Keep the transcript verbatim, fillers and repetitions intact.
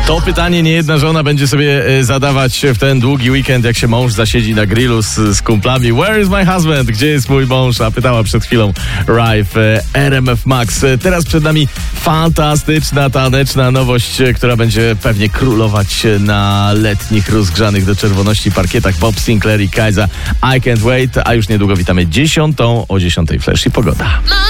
To pytanie nie jedna żona będzie sobie zadawać w ten długi weekend, jak się mąż zasiedzi na grillu z, z kumplami. Where is my husband? Gdzie jest mój mąż? A pytała przed chwilą Rive, R M F Max. Teraz przed nami fantastyczna, taneczna nowość, która będzie pewnie królować na letnich, rozgrzanych do czerwoności parkietach. Bob Sinclair i Kajza, I Can't Wait. A już niedługo witamy dziesiątą, o dziesiątej Flash i pogoda.